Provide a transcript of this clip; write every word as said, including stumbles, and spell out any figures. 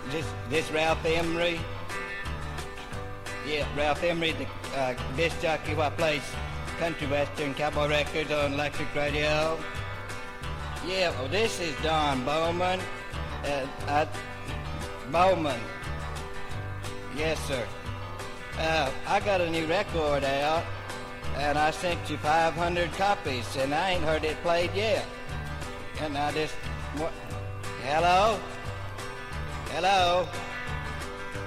This this Ralph Emery. Yeah, Ralph Emery, the uh, disc jockey what plays country western cowboy records on electric radio. Yeah, well, this is Don Bowman. Uh, I, Bowman. Yes, sir. Uh, I got a new record out, and I sent you five hundred copies, and I ain't heard it played yet. And I just... What? Hello? Hello?